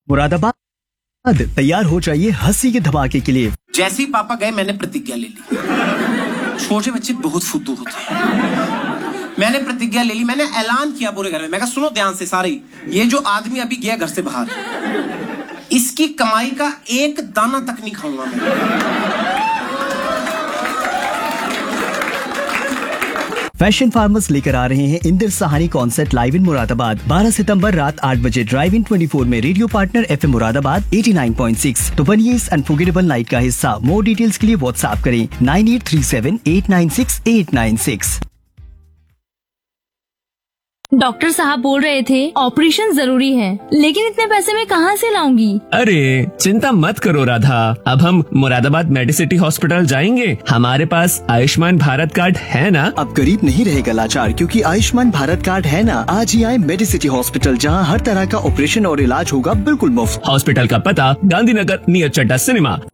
मुरादाबाद तैयार हो जाइए हंसी के धमाके के लिए। जैसे ही पापा गए मैंने प्रतिज्ञा ले ली। छोटे बच्चे बहुत फुद्दू होते हैं। मैंने प्रतिज्ञा ले ली, मैंने ऐलान किया पूरे घर में। मैं कहा सुनो ध्यान से सारे, ये जो आदमी अभी गया घर से बाहर, इसकी कमाई का एक दाना तक नहीं खाऊंगा मैं। फैशन फार्मर्स लेकर आ रहे हैं Indira Sahani concert live in Moradabad 12 सितंबर रात 8 बजे ड्राइव इन 24 में रेडियो पार्टनर FM मुरादाबाद 89.6। तो बनिए इस अनफॉरगेटेबल नाइट का हिस्सा। मोर डिटेल्स के लिए व्हाट्सएप करें 9837896896। डॉक्टर साहब बोल रहे थे ऑपरेशन जरूरी है, लेकिन इतने पैसे मैं कहाँ से लाऊंगी? अरे चिंता मत करो राधा, अब हम मुरादाबाद मेडिसिटी हॉस्पिटल जाएंगे। हमारे पास आयुष्मान भारत कार्ड है ना। अब गरीब नहीं रहेगा लाचार, क्योंकि आयुष्मान भारत कार्ड है ना। आज ही आए मेडिसिटी हॉस्पिटल, जहां हर तरह का ऑपरेशन और इलाज होगा बिल्कुल मुफ्त। हॉस्पिटल का पता गांधीनगर नियर चड्डा सिनेमा।